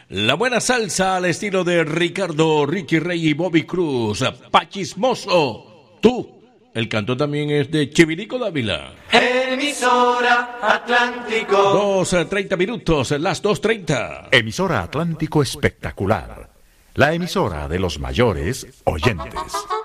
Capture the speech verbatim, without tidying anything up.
La buena salsa al estilo de Ricardo, Ricky Rey y Bobby Cruz. Pachismoso. Tú. El canto también es de Chivirico Dávila. Emisora Atlántico. Dos, treinta minutos, las dos treinta. Emisora Atlántico Espectacular. La emisora de los mayores oyentes.